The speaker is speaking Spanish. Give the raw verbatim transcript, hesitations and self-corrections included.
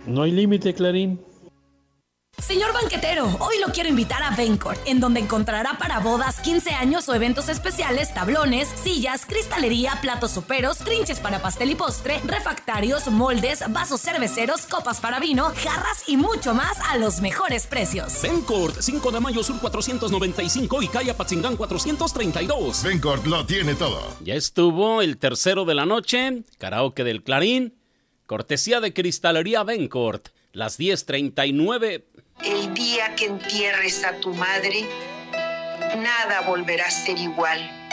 No hay límite, Clarín. Señor banquetero, hoy lo quiero invitar a Vencourt, en donde encontrará para bodas, quince años o eventos especiales, tablones, sillas, cristalería, platos soperos, trinches para pastel y postre, refractarios, moldes, vasos cerveceros, copas para vino, jarras y mucho más a los mejores precios. Vencourt, cinco de mayo sur cuatrocientos noventa y cinco y calle Apatzingán cuatrocientos treinta y dos. Vencourt lo tiene todo. Ya estuvo el tercero de la noche, karaoke del Clarín, cortesía de Cristalería Vencourt, las diez treinta y nueve. El día que entierres a tu madre, nada volverá a ser igual.